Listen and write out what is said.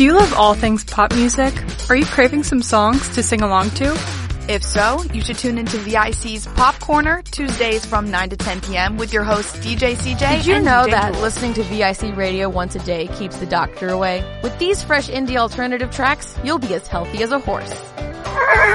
Do you love all things pop music? Are you craving some songs to sing along to? If so, you should tune into VIC's Pop Corner, Tuesdays from 9 to 10 p.m. with your hosts DJ CJ Did you and know DJ that Jules. listening to VIC radio once a day keeps the doctor away? With these fresh indie alternative tracks, you'll be as healthy as a horse.